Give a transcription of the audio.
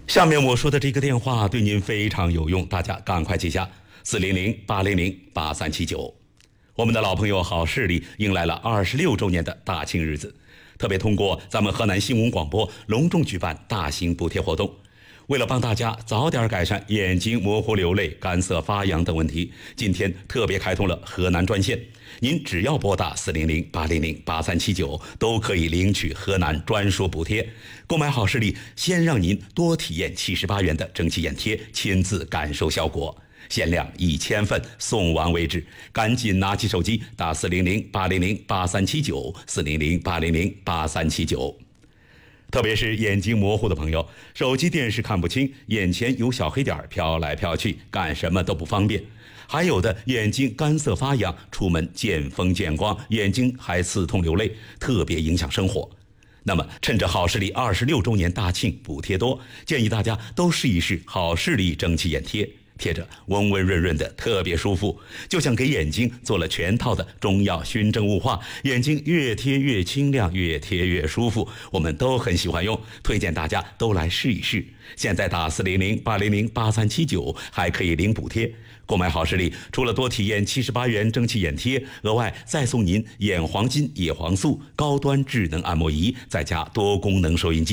下面我说的这个电话对您非常有用，大家赶快记下400-800-8379。我们的老朋友好视力迎来了26周年的大庆日子，特别通过咱们河南新闻广播隆重举办大型补贴活动。为了帮大家早点改善眼睛模糊流泪、干涩发痒等问题，今天特别开通了河南专线，您只要拨打400-800-8379，都可以领取河南专属补贴。购买好视力，先让您多体验78元的蒸汽眼贴，亲自感受效果。限量1000份，送完为止，赶紧拿起手机打400-800-8379 400-800-8379。特别是眼睛模糊的朋友，手机电视看不清，眼前有小黑点飘来飘去，干什么都不方便。还有的眼睛干涩发痒，出门见风见光，眼睛还刺痛流泪，特别影响生活。那么趁着好视力26周年大庆，补贴多，建议大家都试一试好视力蒸汽眼贴，贴着温温润润的，特别舒服，就像给眼睛做了全套的中药熏蒸雾化，眼睛越贴越清亮，越贴越舒服，我们都很喜欢用，推荐大家都来试一试。现在打400-800-8379还可以领补贴。购买好视力，除了多体验78元蒸汽眼贴，额外再送您眼黄金、叶黄素高端智能按摩仪，再加多功能收音机。